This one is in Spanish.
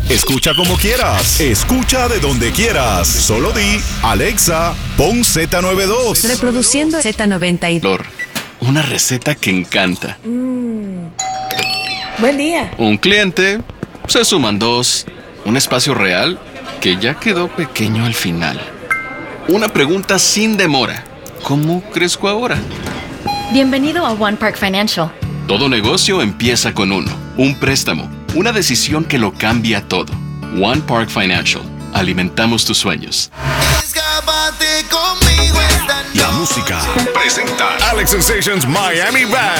Escucha como quieras. Escucha de donde quieras. Solo di, Alexa, pon Z92. Reproduciendo Z92. Una receta que encanta. Buen día. Un cliente, se suman 2. Un espacio real que ya quedó pequeño al final. Una pregunta sin demora. ¿Cómo crezco ahora? Bienvenido a One Park Financial. Todo negocio empieza con uno. Un préstamo. Una decisión que lo cambia todo. One Park Financial. Alimentamos tus sueños. La música presenta Alex Sensations Miami Band.